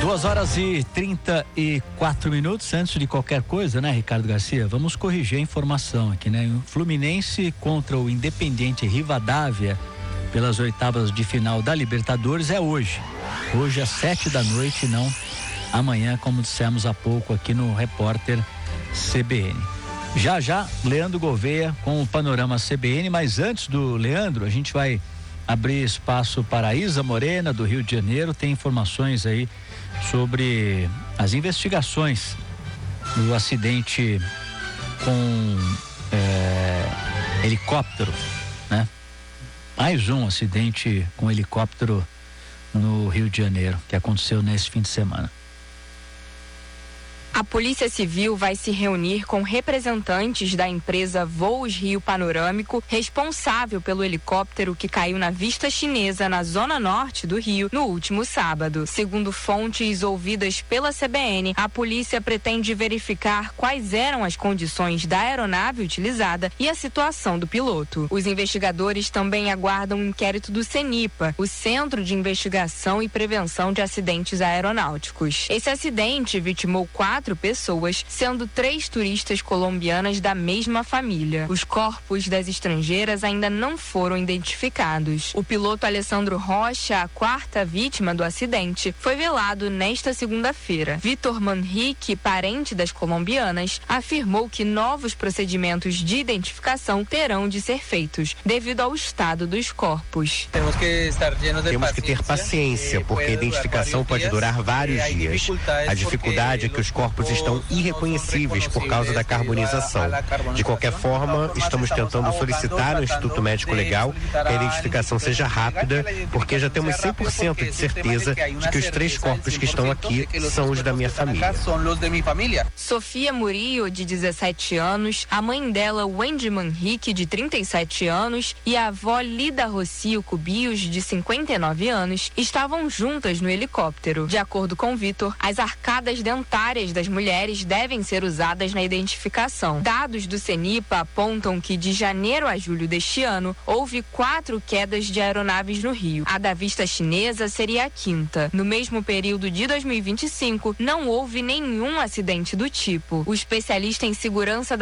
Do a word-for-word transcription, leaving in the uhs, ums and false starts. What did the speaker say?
Duas horas e trinta e quatro minutos. Antes de qualquer coisa, né, Ricardo Garcia? Vamos corrigir a informação aqui, né? O Fluminense contra o Independiente Rivadavia pelas oitavas de final da Libertadores é hoje. Hoje às sete da noite, não amanhã, como dissemos há pouco aqui no Repórter C B N. Já já, Leandro Gouveia com o Panorama C B N, mas antes do Leandro, a gente vai abrir espaço para a Isa Morena, do Rio de Janeiro. Tem informações aí sobre as investigações do acidente com é, helicóptero, né? Mais um acidente com helicóptero no Rio de Janeiro, que aconteceu nesse fim de semana. A Polícia Civil vai se reunir com representantes da empresa Voos Rio Panorâmico, responsável pelo helicóptero que caiu na Vista Chinesa, na zona norte do Rio, no último sábado. Segundo fontes ouvidas pela C B N, a polícia pretende verificar quais eram as condições da aeronave utilizada e a situação do piloto. Os investigadores também aguardam um inquérito do CENIPA, o Centro de Investigação e Prevenção de Acidentes Aeronáuticos. Esse acidente vitimou quatro pessoas, sendo três turistas colombianas da mesma família. Os corpos das estrangeiras ainda não foram identificados. O piloto Alessandro Rocha, a quarta vítima do acidente, foi velado nesta segunda-feira. Vitor Manrique, parente das colombianas, afirmou que novos procedimentos de identificação terão de ser feitos, devido ao estado dos corpos. Temos que ter paciência, porque a identificação pode durar vários dias. A dificuldade é que os corpos estão irreconhecíveis por causa da carbonização. De qualquer forma, estamos tentando solicitar ao Instituto Médico Legal que a identificação seja rápida, porque já temos cem por cento de certeza de que os três corpos que estão aqui são os da minha família. Sofia Murillo, de dezessete anos, a mãe dela, Wendy Manrique, de trinta e sete anos, e a avó Lida Rocio Cubios, de cinquenta e nove anos, estavam juntas no helicóptero. De acordo com Vitor, as arcadas dentárias das mulheres devem ser usadas na identificação. Dados do CENIPA apontam que de janeiro a julho deste ano houve quatro quedas de aeronaves no Rio. A da Vista Chinesa seria a quinta. No mesmo período de dois mil e vinte e cinco, não houve nenhum acidente do tipo. O especialista em segurança